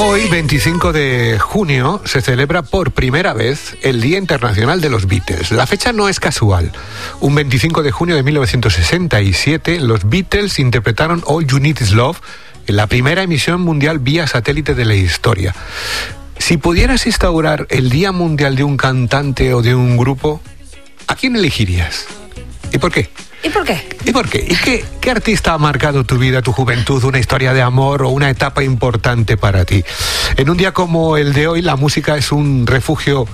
Hoy, 25 de junio, se celebra por primera vez el Día Internacional de los Beatles. La fecha no es casual. Un 25 de junio de 1967, los Beatles interpretaron All You Need Is Love en la primera emisión mundial vía satélite de la historia. Si pudieras instaurar el Día Mundial de un cantante o de un grupo, ¿a quién elegirías? ¿Y por qué? ¿Y por qué? ¿Y por qué? ¿Y qué artista ha marcado tu vida, tu juventud, una historia de amor o una etapa importante para ti? En un día como el de hoy, la música es un refugio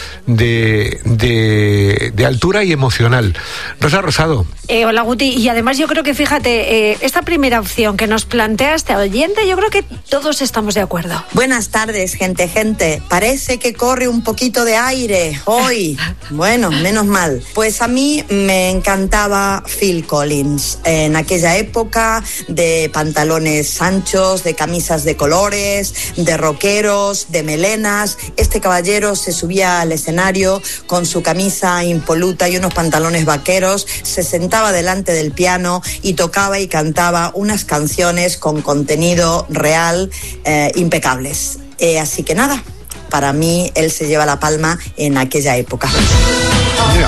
de altura y emocional. Rosa Rosado. Hola, Guti. Y además yo creo que, fíjate, esta primera opción que nos plantea este oyente, yo creo que todos estamos de acuerdo. Buenas tardes, gente. Parece que corre un poquito de aire hoy. Bueno, menos mal. Pues a mí me encantaba Phil Collins. En aquella época de pantalones anchos, de camisas de colores, de rockeros, de melenas, este caballero se subía al escenario con su camisa impoluta y unos pantalones vaqueros, se sentaba delante del piano y tocaba y cantaba unas canciones con contenido real impecables. Así que nada, para mí él se lleva la palma en aquella época. Mira.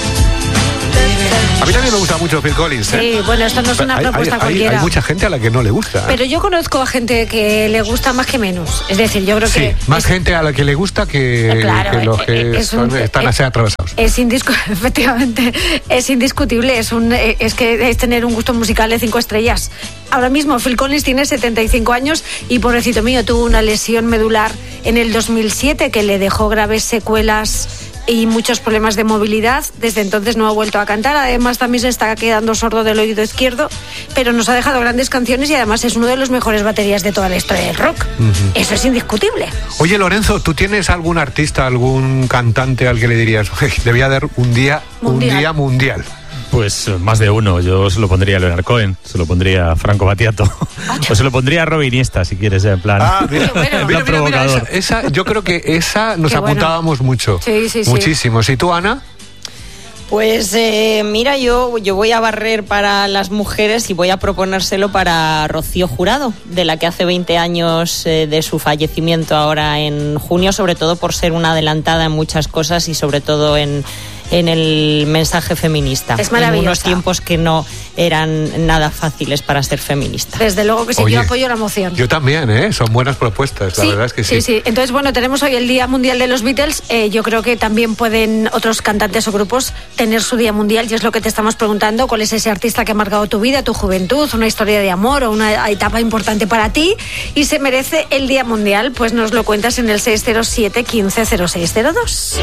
A mí también me gusta mucho Phil Collins, ¿eh? Sí, bueno, esto no es una propuesta cualquiera. Hay mucha gente a la que no le gusta. Pero yo conozco a gente que le gusta más que menos. Es decir, yo creo que... más gente a la que le gusta que los que están así atravesados. Efectivamente, es indiscutible. Es que es tener un gusto musical de 5 estrellas. Ahora mismo Phil Collins tiene 75 años y, pobrecito mío, tuvo una lesión medular en el 2007 que le dejó graves secuelas y muchos problemas de movilidad. Desde entonces no ha vuelto a cantar. Además también se está quedando sordo del oído izquierdo, pero nos ha dejado grandes canciones y además es uno de los mejores baterías de toda la historia del rock. Eso es indiscutible. Oye, Lorenzo, ¿tú tienes algún artista, algún cantante al que le dirías debía dar un día mundial? Pues más de uno. Yo se lo pondría a Leonard Cohen, se lo pondría a Franco Battiato, o se lo pondría a Robin Iniesta, si quieres, en plan. Mira, esa, yo creo que esa nos apuntábamos mucho. Sí. Muchísimo. ¿Y tú, Ana? Pues mira, yo voy a barrer para las mujeres y voy a proponérselo para Rocío Jurado, de la que hace 20 años de su fallecimiento ahora en junio, sobre todo por ser una adelantada en muchas cosas y sobre todo en el mensaje feminista. Es maravillosa. En unos tiempos que no eran nada fáciles para ser feminista. Desde luego que sí. Oye, yo apoyo la moción. Yo también, son buenas propuestas, la verdad es que sí. Sí. Entonces, bueno, tenemos hoy el Día Mundial de los Beatles. Yo creo que también pueden otros cantantes o grupos tener su Día Mundial, y es lo que te estamos preguntando: ¿cuál es ese artista que ha marcado tu vida, tu juventud, una historia de amor o una etapa importante para ti y se merece el Día Mundial? Pues nos lo cuentas en el 607 15 0602.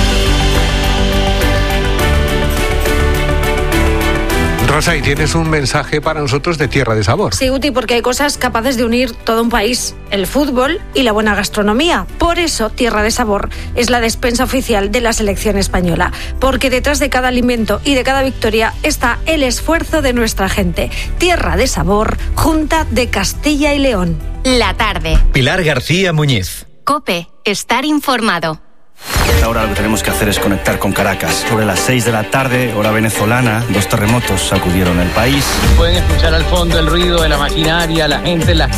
Rosa, y tienes un mensaje para nosotros de Tierra de Sabor. Sí, Guti, porque hay cosas capaces de unir todo un país: el fútbol y la buena gastronomía. Por eso, Tierra de Sabor es la despensa oficial de la selección española, porque detrás de cada alimento y de cada victoria está el esfuerzo de nuestra gente. Tierra de Sabor, Junta de Castilla y León. La tarde. Pilar García Muñiz. COPE, estar informado. Ahora lo que tenemos que hacer es conectar con Caracas. Sobre las 6 de la tarde, hora venezolana, 2 terremotos sacudieron el país. Pueden escuchar al fondo el ruido de la maquinaria, la gente en las